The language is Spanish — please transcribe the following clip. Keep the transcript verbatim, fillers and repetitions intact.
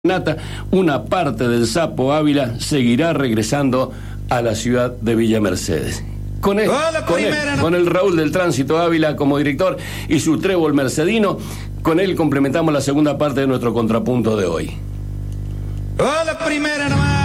Nata, una parte del Sapo Ávila seguirá regresando a la ciudad de Villa Mercedes. Con él, con, él, con el Raúl del Tránsito Ávila como director y su trébol mercedino, con él complementamos la segunda parte de nuestro contrapunto de hoy. Oh, la primera nomás.